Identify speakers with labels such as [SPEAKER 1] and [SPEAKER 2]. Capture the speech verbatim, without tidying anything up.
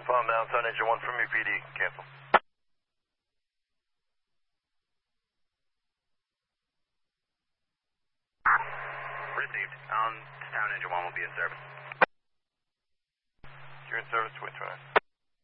[SPEAKER 1] Palm downtown engine one from your P D. Cancel.
[SPEAKER 2] Received. Um, town engine one will be in service.
[SPEAKER 1] You're in service, twin twenty.